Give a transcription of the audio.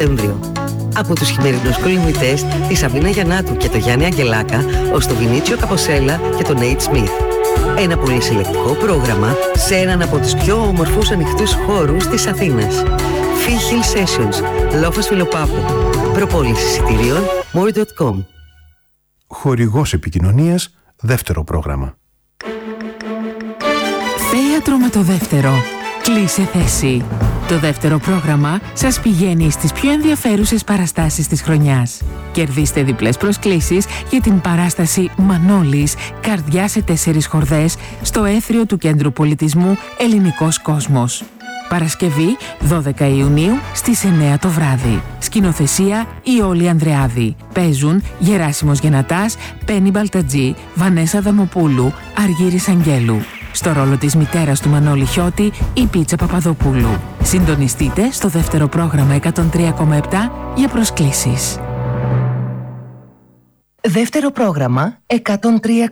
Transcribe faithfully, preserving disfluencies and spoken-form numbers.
Σεπτέμβριο. Από τους χειμερινούς κολυμβητές, τη Σαβίνα Γιαννάτου και το Γιάννη Αγγελάκα, ως το Βινίτσιο Καποσέλα και τον Νέιτ Σμιθ. Ένα πολύ συλλεκτικό πρόγραμμα σε έναν από τους πιο όμορφους ανοιχτούς χώρους της Αθήνας. Fee Hill Sessions, Λόφος Φιλοπάπου. Προπόληση εισιτηρίων more dot com. Χορηγός επικοινωνίας, δεύτερο πρόγραμμα. Θέατρο με το δεύτερο. Κλείσε θέση. Το δεύτερο πρόγραμμα σας πηγαίνει στις πιο ενδιαφέρουσες παραστάσεις της χρονιάς. Κερδίστε διπλές προσκλήσεις για την παράσταση Μανώλης, καρδιά σε τέσσερις χορδές, στο έθριο του Κέντρου Πολιτισμού Ελληνικός Κόσμος. Παρασκευή δώδεκα Ιουνίου στις εννιά το βράδυ. Σκηνοθεσία Ιόλη Ανδρεάδη. Παίζουν Γεράσιμος Γενατάς, Πέννη Μπαλτατζή, Βανέσα Δαμοπούλου, Αργύρης Αγγέλου. Στο ρόλο της μητέρας του Μανώλη Χιώτη, η Πίτσα Παπαδοπούλου. Συντονιστείτε στο δεύτερο πρόγραμμα εκατόν τρία κόμμα επτά για προσκλήσεις. Δεύτερο πρόγραμμα εκατόν τρία